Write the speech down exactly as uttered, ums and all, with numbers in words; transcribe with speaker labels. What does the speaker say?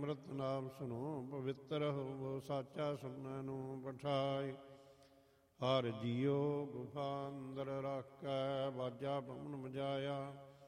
Speaker 1: ਅੰਮ੍ਰਿਤ ਨਾਮ ਸੁਣੋ ਪਵਿੱਤਰ ਹੋਵੋ, ਸਾਚਾ ਸੁਣਨ ਨੂੰ ਪਠਾਏ। ਹਰ ਜੀਓ ਗੁਫਾ ਅੰਦਰ ਰੱਖੈ, ਬਾਜਾ ਪਵਨ ਮਜਾਇਆ।